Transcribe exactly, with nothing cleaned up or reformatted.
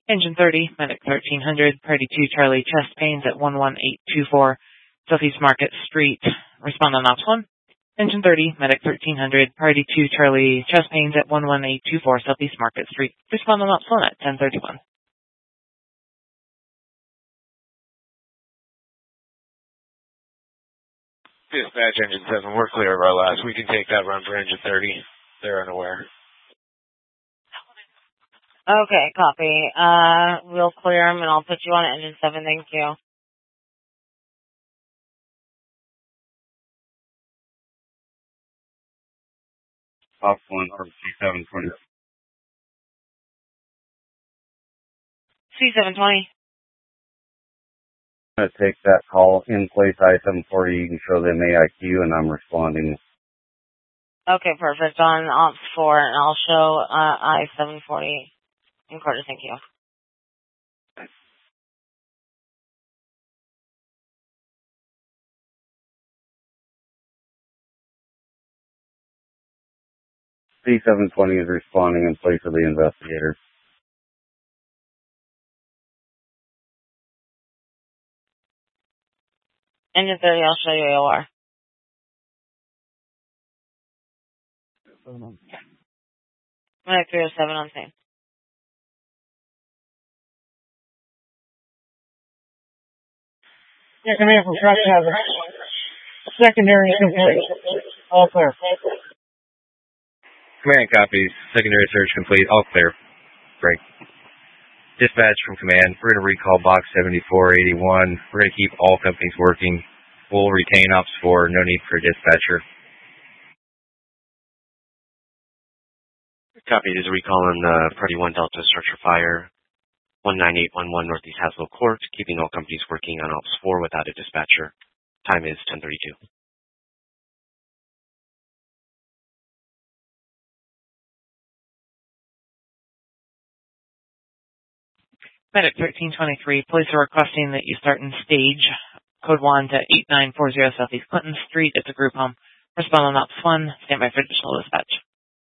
Engine thirty, Medic thirteen hundred, Priority two Charlie, chest pains at one one eight two four, Southeast Market Street. Respond on Ops one. Engine thirty, Medic thirteen hundred, Priority two Charlie, chest pains at one one eight two four, Southeast Market Street. Respond on Ops one at ten thirty-one. Dispatch Engine seven, we're clear of our last. We can take that run for Engine thirty. They're unaware. Okay, copy. Uh, we'll clear them, and I'll put you on Engine seven. Thank you. Ops one, or C seven twenty. C seven twenty. I'm going to take that call in place I seven forty. You can show them A I Q, and I'm responding. Okay, perfect. On Ops four, and I'll show uh, I seven forty in quarter. Thank you. C seven twenty is responding in place of the investigator. Engine thirty, I'll show you A O R. Medic three oh seven on scene. Yeah, come here from truck hazard. Secondary complete. All clear. Command copies. Secondary search complete. All clear. Great. Dispatch from command. We're going to recall box seventy-four eighty-one. We're going to keep all companies working. We'll retain Ops four. No need for a dispatcher. Copy. There's a recall on the Priority one Delta structure fire. one nine eight one one Northeast Haslow Court, keeping all companies working on Ops four without a dispatcher. Time is ten thirty-two. Medic thirteen twenty-three, police are requesting that you start in stage code one to eight nine four zero Southeast Clinton Street. It's a group home. Respond on Ops one. Stand by for additional dispatch.